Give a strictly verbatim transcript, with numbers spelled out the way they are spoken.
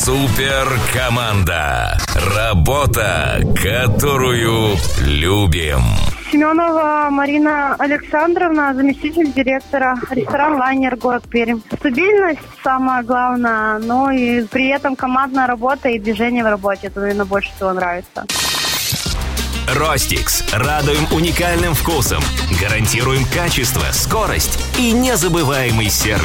Супер команда. Работа, которую любим. Семенова Марина Александровна, заместитель директора, ресторан «Лайнер», город Пермь. Стабильность самое главное, но и при этом командная работа и движение в работе. Это, наверное, больше всего нравится. Ростикс. Радуем уникальным вкусом. Гарантируем качество, скорость и незабываемый сервис.